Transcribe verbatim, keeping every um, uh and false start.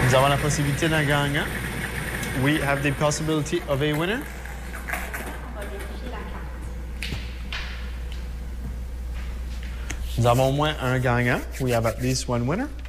Nous avons la possibilité d'un gagnant. We have the possibility of a winner. On va vérifier la carte. Nous avons au moins un gagnant. We have at least one winner.